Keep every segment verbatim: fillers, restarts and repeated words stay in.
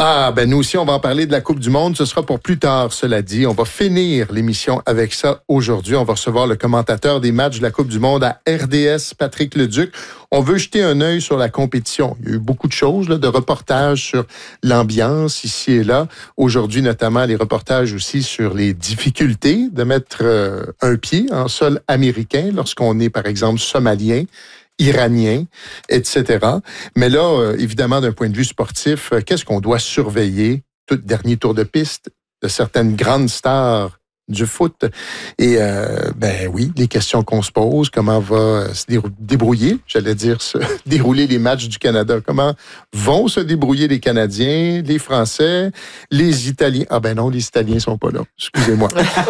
Ah, ben nous aussi, on va en parler de la Coupe du Monde. Ce sera pour plus tard, cela dit. On va finir l'émission avec ça aujourd'hui. On va recevoir le commentateur des matchs de la Coupe du Monde à R D S, Patrick Leduc. On veut jeter un œil sur la compétition. Il y a eu beaucoup de choses, là, de reportages sur l'ambiance ici et là. Aujourd'hui, notamment, les reportages aussi sur les difficultés de mettre euh, un pied en sol américain lorsqu'on est, par exemple, somalien, iranien, et cetera. Mais là, euh, évidemment, d'un point de vue sportif, euh, qu'est-ce qu'on doit surveiller? Tout dernier tour de piste de certaines grandes stars du foot. Et euh, ben oui, les questions qu'on se pose, comment va se débrouiller, j'allais dire, se dérouler les matchs du Canada. Comment vont se débrouiller les Canadiens, les Français, les Italiens. Ah ben non, les Italiens sont pas là. Excusez-moi.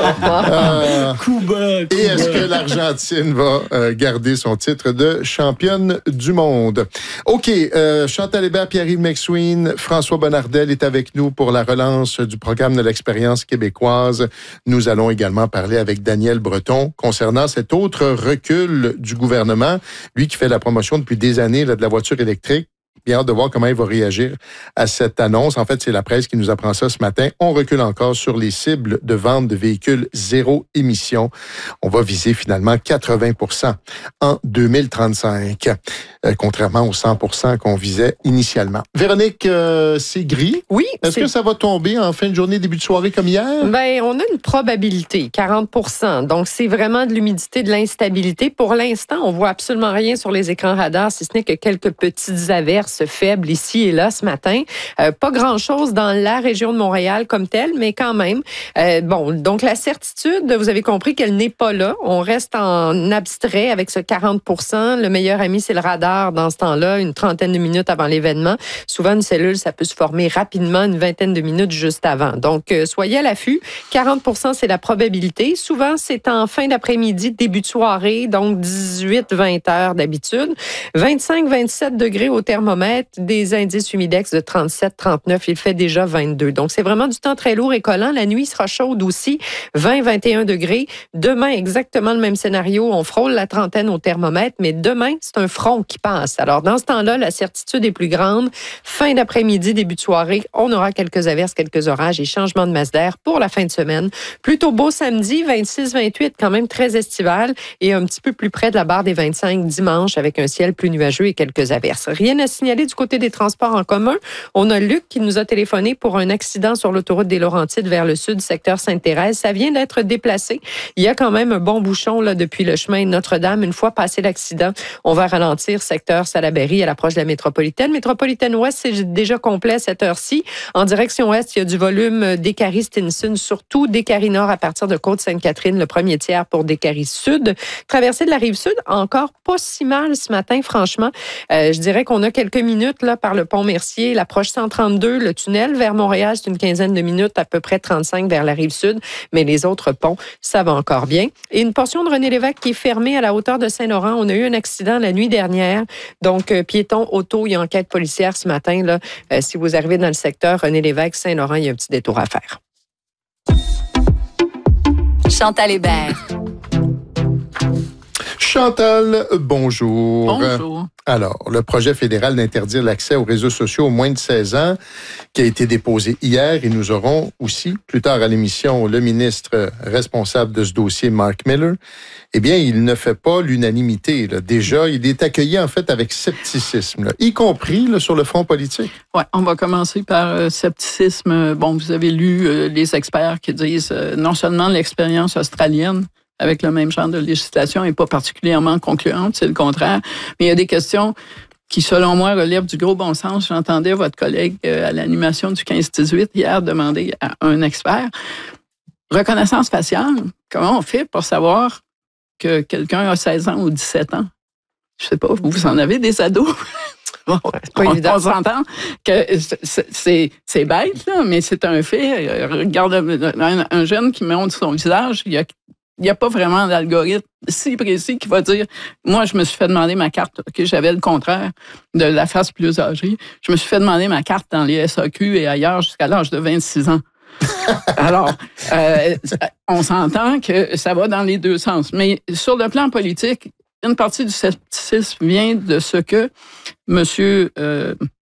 euh, Cuba, Cuba. Et est-ce que l'Argentine va euh, garder son titre de championne du monde? OK, euh, Chantal Hébert, Pierre-Yves McSween, François Bonnardel est avec nous pour la relance du programme de l'expérience québécoise. Nous allons également parler avec Daniel Breton concernant cet autre recul du gouvernement, lui qui fait la promotion depuis des années là, de la voiture électrique. Bien hâte de voir comment il va réagir à cette annonce. En fait, c'est la presse qui nous apprend ça ce matin. On recule encore sur les cibles de vente de véhicules zéro émission. On va viser finalement quatre-vingts pour cent en deux mille trente-cinq, euh, contrairement aux cent pour cent qu'on visait initialement. Véronique, euh, c'est gris. Oui. Est-ce c'est... que ça va tomber en fin de journée, début de soirée comme hier? Ben, on a une probabilité, quarante pour cent. Donc, c'est vraiment de l'humidité, de l'instabilité. Pour l'instant, on voit absolument rien sur les écrans radars, si ce n'est que quelques petites averses faibles ici et là ce matin. Euh, pas grand-chose dans la région de Montréal comme telle, mais quand même. Euh, bon, donc la certitude, vous avez compris qu'elle n'est pas là. On reste en abstrait avec ce quarante pour cent. Le meilleur ami, c'est le radar dans ce temps-là, une trentaine de minutes avant l'événement. Souvent, une cellule, ça peut se former rapidement, une vingtaine de minutes juste avant. Donc, euh, soyez à l'affût. quarante pour cent, c'est la probabilité. Souvent, c'est en fin d'après-midi, début de soirée, donc dix-huit vingt heures d'habitude. vingt-cinq vingt-sept degrés au thermomètre, des indices humidex de trente-sept trente-neuf. Il fait déjà vingt-deux. Donc, c'est vraiment du temps très lourd et collant. La nuit sera chaude aussi, vingt vingt et un degrés. Demain, exactement le même scénario. On frôle la trentaine au thermomètre, mais demain, c'est un front qui passe. Alors, dans ce temps-là, la certitude est plus grande. Fin d'après-midi, début de soirée, on aura quelques averses, quelques orages et changements de masse d'air pour la fin de semaine. Plutôt beau samedi, vingt-six vingt-huit, quand même très estival et un petit peu plus près de la barre des vingt-cinq dimanche avec un ciel plus nuageux et quelques averses. Rien à signaler du côté des transports en commun. On a Luc qui nous a téléphoné pour un accident sur l'autoroute des Laurentides vers le sud, secteur Sainte-Thérèse. Ça vient d'être déplacé. Il y a quand même un bon bouchon là, depuis le chemin Notre-Dame. Une fois passé l'accident, on va ralentir secteur Salaberry à l'approche de la métropolitaine. Métropolitaine Ouest, c'est déjà complet à cette heure-ci. En direction Est, il y a du volume Décarie-Stinson, surtout Décarie-Nord à partir de Côte-Sainte-Catherine, le premier tiers pour Décarie-Sud. Traversée de la Rive-Sud, encore pas si mal ce matin, franchement. Euh, je dirais qu'on a quelques minutes là, par le pont Mercier, l'approche cent trente-deux, le tunnel vers Montréal, c'est une quinzaine de minutes, à peu près trente-cinq vers la Rive-Sud, mais les autres ponts, ça va encore bien. Et une portion de René-Lévesque qui est fermée à la hauteur de Saint-Laurent. On a eu un accident la nuit dernière, donc euh, piéton, auto, il y a enquête policière ce matin. Là, euh, si vous arrivez dans le secteur René-Lévesque, Saint-Laurent, il y a un petit détour à faire. Chantal Hébert. Chantal, bonjour. Bonjour. Alors, le projet fédéral d'interdire l'accès aux réseaux sociaux aux moins de seize ans qui a été déposé hier et nous aurons aussi, plus tard à l'émission, le ministre responsable de ce dossier, Mark Miller. Eh bien, il ne fait pas l'unanimité. Là. Déjà, il est accueilli en fait avec scepticisme, là, y compris là, sur le front politique. Oui, on va commencer par euh, scepticisme. Bon, vous avez lu euh, les experts qui disent euh, non seulement l'expérience australienne avec le même genre de législation n'est pas particulièrement concluante, c'est le contraire. Mais il y a des questions qui, selon moi, relèvent du gros bon sens. J'entendais votre collègue euh, à l'animation du quinze dix-huit hier demander à un expert, reconnaissance faciale, comment on fait pour savoir que quelqu'un a seize ans ou dix-sept ans? Je sais pas, vous en avez des ados? Bon, c'est pas on, évident. On s'entend que c'est, c'est, c'est bête, là, mais c'est un fait. Regarde un, un jeune qui montre son visage, il y a Il n'y a pas vraiment d'algorithme si précis qui va dire, moi, je me suis fait demander ma carte, OK, j'avais le contraire de la face plus âgée. Je me suis fait demander ma carte dans les S A Q et ailleurs jusqu'à l'âge de vingt-six ans. Alors, euh, on s'entend que ça va dans les deux sens. Mais sur le plan politique, une partie du scepticisme vient de ce que M. Euh,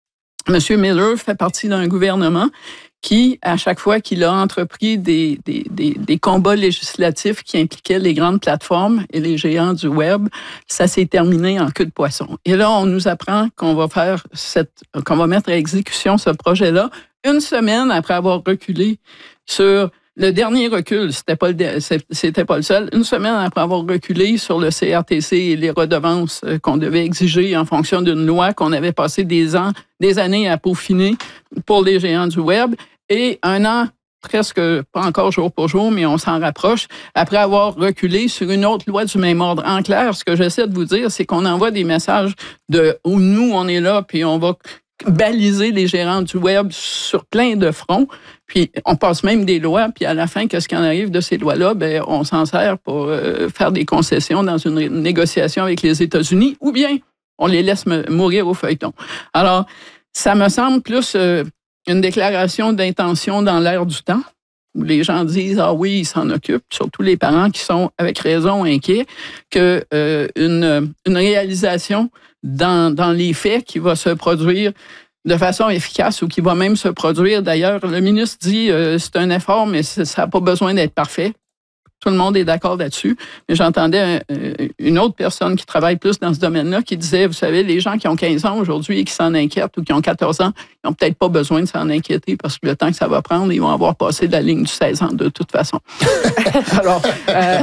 M. Miller fait partie d'un gouvernement qui, à chaque fois qu'il a entrepris des, des, des, des combats législatifs qui impliquaient les grandes plateformes et les géants du web, ça s'est terminé en queue de poisson. Et là, on nous apprend qu'on va faire cette, qu'on va mettre à exécution ce projet-là une semaine après avoir reculé sur le dernier recul, c'était pas le, c'était pas le seul. Une semaine après avoir reculé sur le C R T C et les redevances qu'on devait exiger en fonction d'une loi qu'on avait passé des ans, des années à peaufiner pour les géants du web, et un an, presque pas encore jour pour jour, mais on s'en rapproche, après avoir reculé sur une autre loi du même ordre. En clair, ce que j'essaie de vous dire, c'est qu'on envoie des messages de où nous on est là, puis on va baliser les gérants du web sur plein de fronts, puis on passe même des lois, puis à la fin, qu'est-ce qu'il en arrive de ces lois-là? Ben, on s'en sert pour euh, faire des concessions dans une négociation avec les États-Unis, ou bien on les laisse mourir au feuilleton. Alors, ça me semble plus euh, une déclaration d'intention dans l'air du temps, où les gens disent « Ah oui, ils s'en occupent », surtout les parents qui sont, avec raison, inquiets, qu'une euh, une, une réalisation dans, dans les faits qui va se produire de façon efficace ou qui va même se produire. D'ailleurs, le ministre dit euh, c'est un effort, mais ça n'a pas besoin d'être parfait. Tout le monde est d'accord là-dessus. Mais j'entendais euh, une autre personne qui travaille plus dans ce domaine-là qui disait, vous savez, les gens qui ont quinze ans aujourd'hui et qui s'en inquiètent ou qui ont quatorze ans, ils n'ont peut-être pas besoin de s'en inquiéter parce que le temps que ça va prendre, ils vont avoir passé de la ligne du seize ans de toute façon. Alors, euh,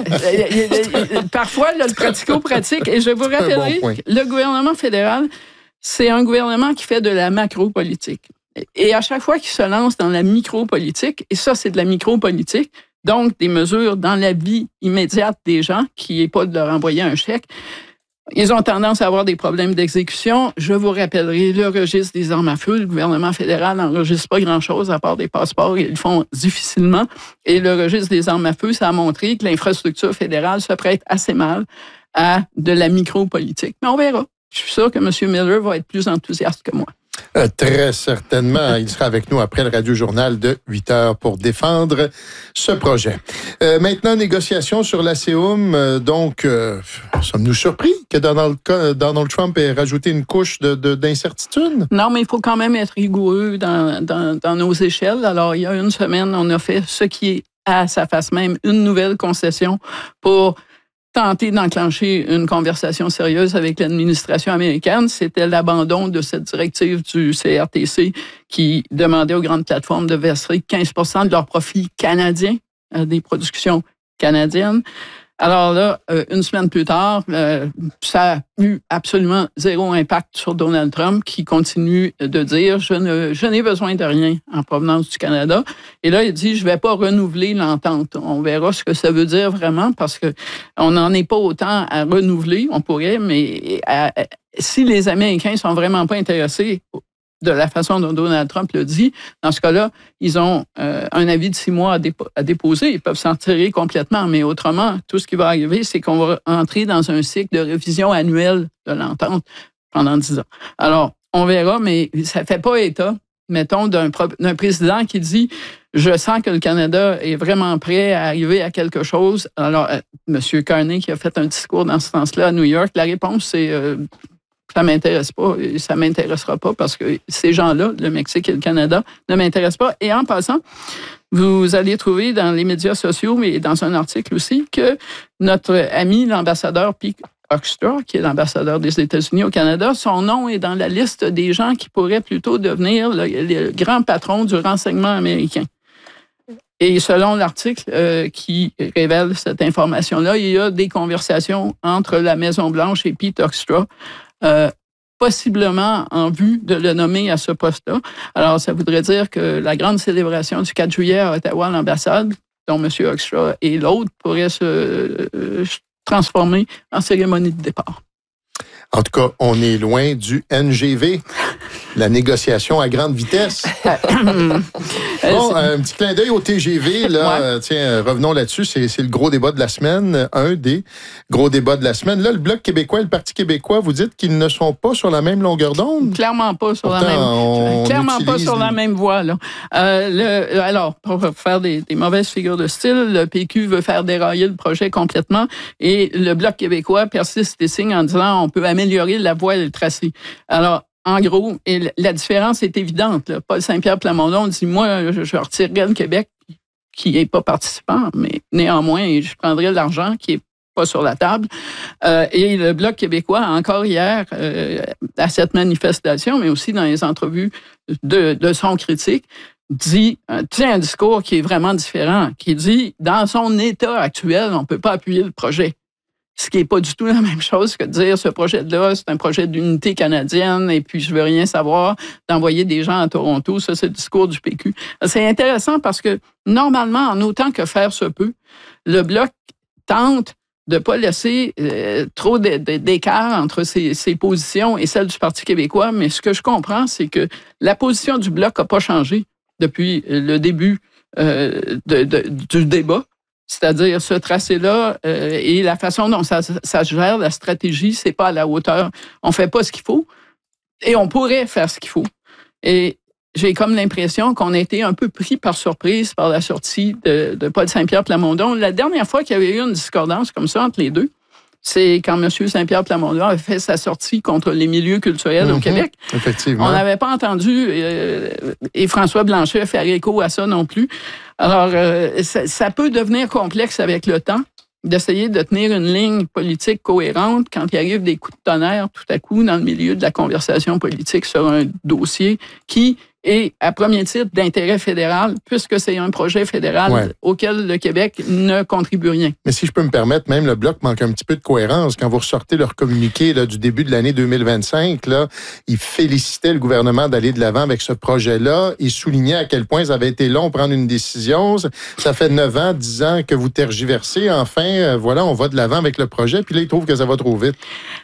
parfois, là, le pratico-pratique, et je vous rappellerai, bon le gouvernement fédéral, c'est un gouvernement qui fait de la macro-politique. Et à chaque fois qu'il se lance dans la micro-politique, et ça, c'est de la micro-politique, donc des mesures dans la vie immédiate des gens, qui n'est pas de leur envoyer un chèque, ils ont tendance à avoir des problèmes d'exécution. Je vous rappellerai le registre des armes à feu. Le gouvernement fédéral n'enregistre pas grand-chose à part des passeports. Ils le font difficilement. Et le registre des armes à feu, ça a montré que l'infrastructure fédérale se prête assez mal à de la micro-politique. Mais on verra. Je suis sûr que M. Miller va être plus enthousiaste que moi. Euh, très certainement. Il sera avec nous après le Radio-Journal de huit heures pour défendre ce projet. Euh, maintenant, négociation sur la C E U M. Euh, donc, euh, sommes-nous surpris que Donald, Donald Trump ait rajouté une couche de, de, d'incertitude? Non, mais il faut quand même être rigoureux dans, dans, dans nos échelles. Alors, il y a une semaine, on a fait ce qui est à sa face même une nouvelle concession pour tenter d'enclencher une conversation sérieuse avec l'administration américaine. C'était l'abandon de cette directive du C R T C qui demandait aux grandes plateformes de verser quinze pour cent de leurs profits canadiens à des productions canadiennes. Alors là, une semaine plus tard, ça a eu absolument zéro impact sur Donald Trump qui continue de dire « je ne, je n'ai besoin de rien en provenance du Canada ». Et là, il dit « je ne vais pas renouveler l'entente ». On verra ce que ça veut dire vraiment parce qu'on n'en est pas autant à renouveler, on pourrait, mais à, à, si les Américains ne sont vraiment pas intéressés de la façon dont Donald Trump le dit, dans ce cas-là, ils ont euh, un avis de six mois à, dépo- à déposer. Ils peuvent s'en tirer complètement. Mais autrement, tout ce qui va arriver, c'est qu'on va entrer dans un cycle de révision annuelle de l'entente pendant dix ans. Alors, on verra, mais ça ne fait pas état, mettons, d'un, pro- d'un président qui dit « Je sens que le Canada est vraiment prêt à arriver à quelque chose. » Alors, euh, M. Carney, qui a fait un discours dans ce sens-là à New York, la réponse, c'est euh, ça ne m'intéresse pas et ça ne m'intéressera pas parce que ces gens-là, le Mexique et le Canada, ne m'intéressent pas. Et en passant, vous allez trouver dans les médias sociaux, mais dans un article aussi, que notre ami, l'ambassadeur Pete Hoekstra, qui est l'ambassadeur des États-Unis au Canada, son nom est dans la liste des gens qui pourraient plutôt devenir le, le grand patron du renseignement américain. Et selon l'article euh, qui révèle cette information-là, il y a des conversations entre la Maison-Blanche et Pete Hoekstra, Euh, possiblement en vue de le nommer à ce poste-là. Alors, ça voudrait dire que la grande célébration du quatre juillet à Ottawa, l'ambassade, dont M. Hoekstra et l'autre, pourrait se euh, transformer en cérémonie de départ. En tout cas, on est loin du N G V, la négociation à grande vitesse. Bon, un petit clin d'œil au T G V. Là, ouais. Tiens, revenons là-dessus. C'est, c'est le gros débat de la semaine, un des gros débats de la semaine. Là, le Bloc québécois et le Parti québécois, vous dites qu'ils ne sont pas sur la même longueur d'onde? Clairement pas sur Pourtant, la même. Clairement pas sur la même voie. Là. Euh, le, alors, pour faire des, des mauvaises figures de style, le P Q veut faire dérailler le projet complètement et le Bloc québécois persiste et signe en disant on peut améliorer la voie et le tracé. Alors, en gros, et la différence est évidente. Là. Paul Saint-Pierre Plamondon dit, moi, je, je retirerais le Québec, qui n'est pas participant, mais néanmoins, je prendrais l'argent qui est pas sur la table. Euh, et le Bloc québécois, encore hier, euh, à cette manifestation, mais aussi dans les entrevues de, de son critique, dit, euh, tient un discours qui est vraiment différent, qui dit, dans son état actuel, on ne peut pas appuyer le projet. Ce qui n'est pas du tout la même chose que de dire, ce projet-là, c'est un projet d'unité canadienne et puis je veux rien savoir, d'envoyer des gens à Toronto. Ça, c'est le discours du P Q. C'est intéressant parce que, normalement, en autant que faire se peut, le Bloc tente de ne pas laisser euh, trop de, de, d'écart entre ses, ses positions et celles du Parti québécois. Mais ce que je comprends, c'est que la position du Bloc n'a pas changé depuis le début euh, de, de, du débat. C'est-à-dire, ce tracé-là euh, et la façon dont ça, ça gère la stratégie, c'est pas à la hauteur. On fait pas ce qu'il faut et on pourrait faire ce qu'il faut. Et j'ai comme l'impression qu'on a été un peu pris par surprise par la sortie de, de Paul Saint-Pierre Plamondon. La dernière fois qu'il y avait eu une discordance comme ça entre les deux, c'est quand M. Saint-Pierre Plamondon a fait sa sortie contre les milieux culturels mm-hmm. au Québec. Effectivement. On n'avait pas entendu, euh, et François Blanchet faire écho à ça non plus. Alors, euh, ça, ça peut devenir complexe avec le temps d'essayer de tenir une ligne politique cohérente quand il arrive des coups de tonnerre tout à coup dans le milieu de la conversation politique sur un dossier qui est à premier titre d'intérêt fédéral, puisque c'est un projet fédéral ouais. auquel le Québec ne contribue rien. Mais si je peux me permettre, même le Bloc manque un petit peu de cohérence. Quand vous ressortez leur communiqué là, du début de l'année deux mille vingt-cinq, là, ils félicitaient le gouvernement d'aller de l'avant avec ce projet-là. Ils soulignaient à quel point ça avait été long de prendre une décision. Ça fait neuf ans, dix ans que vous tergiversez. Enfin, euh, voilà, on va de l'avant avec le projet. Puis là, ils trouvent que ça va trop vite.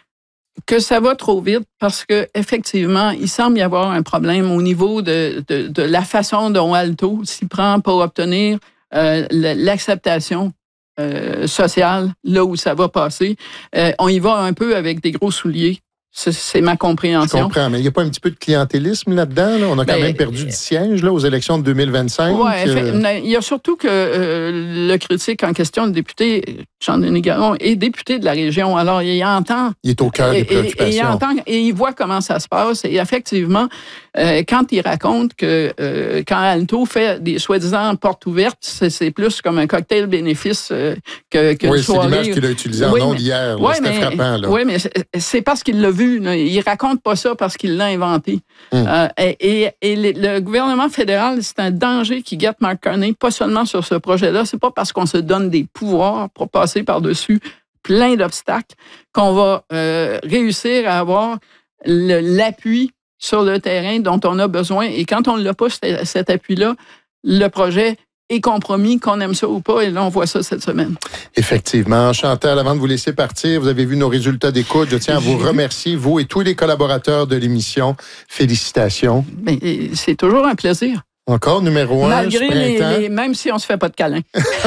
Que ça va trop vite parce que effectivement, il semble y avoir un problème au niveau de, de, de la façon dont Alto s'y prend pour obtenir euh, l'acceptation euh, sociale là où ça va passer. Euh, on y va un peu avec des gros souliers. C'est, c'est ma compréhension. Je comprends, mais il n'y a pas un petit peu de clientélisme là-dedans? Là? On a quand ben, même perdu du siège là, aux élections de deux mille vingt-cinq. Oui, euh... il y a surtout que euh, le critique en question, le député Jean-Denis Garon, est député de la région. Alors, il entend... Il est au cœur des préoccupations. Et, et, il entend, et il voit comment ça se passe. Et effectivement, euh, quand il raconte que euh, quand Alto fait des soi-disant portes ouvertes, c'est, c'est plus comme un cocktail bénéfice euh, que, que oui, une soirée. Oui, c'est l'image qu'il a utilisée en oui, ondes hier. Là, oui, c'était mais, frappant. Là. Oui, mais c'est, c'est parce qu'il l'a vu. Là. Il raconte pas ça parce qu'il l'a inventé. Hum. Euh, et, et, et le gouvernement fédéral, c'est un danger qui guette Mark Carney, pas seulement sur ce projet-là. C'est pas parce qu'on se donne des pouvoirs pour passer par-dessus plein d'obstacles qu'on va euh, réussir à avoir le, l'appui sur le terrain dont on a besoin. Et quand on ne l'a pas, cet appui-là, le projet est compromis, qu'on aime ça ou pas. Et là, on voit ça cette semaine. Effectivement. Chantal, avant de vous laisser partir, vous avez vu nos résultats d'écoute. Je tiens à vous remercier, vous et tous les collaborateurs de l'émission. Félicitations. Bien, c'est toujours un plaisir. Encore numéro un, malgré les, les, même si on se fait pas de câlin.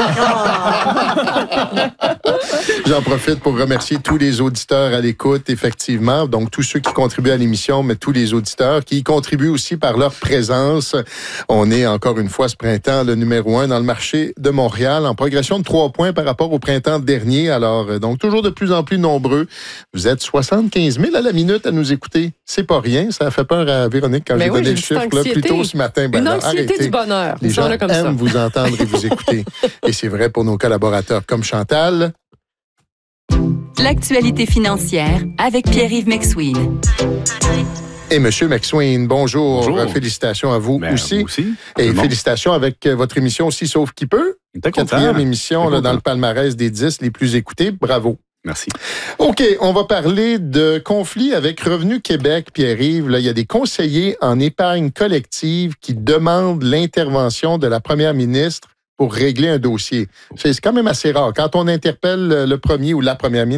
J'en profite pour remercier tous les auditeurs à l'écoute, effectivement. Donc, tous ceux qui contribuent à l'émission, mais tous les auditeurs qui y contribuent aussi par leur présence. On est encore une fois ce printemps le numéro un dans le marché de Montréal, en progression de trois points par rapport au printemps dernier. Alors, donc, toujours de plus en plus nombreux. Vous êtes soixante-quinze mille à la minute à nous écouter. C'est pas rien. Ça a fait peur à Véronique quand mais j'ai oui, donné le chiffre là, plus tôt ce matin. Ben, une là, anxiété arrêtez. Du bonheur. Les gens comme aiment ça. vous entendre et vous écouter. Et c'est vrai pour nos collaborateurs comme Chantal. L'actualité financière avec Pierre-Yves McSween. Et M. McSween, bonjour. bonjour. Félicitations à vous ben, aussi. Vous aussi. Et bon. félicitations avec votre émission aussi Sauf qui peut. Quatrième émission là, dans le palmarès des dix les plus écoutées. Bravo. Merci. OK, on va parler de conflit avec Revenu Québec, Pierre-Yves. Là, il y a des conseillers en épargne collective qui demandent l'intervention de la première ministre pour régler un dossier. C'est quand même assez rare. Quand on interpelle le premier ou la première ministre,